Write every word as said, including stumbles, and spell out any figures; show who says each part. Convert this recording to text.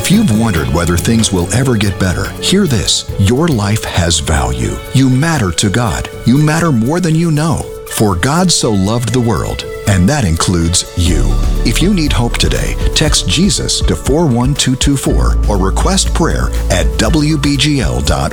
Speaker 1: If you've wondered whether things will ever get better, hear this. Your life has value. You matter to God. You matter more than you know. For God so loved the world, and that includes you. If you need hope today, text Jesus to four one two two four or request prayer at w b g l dot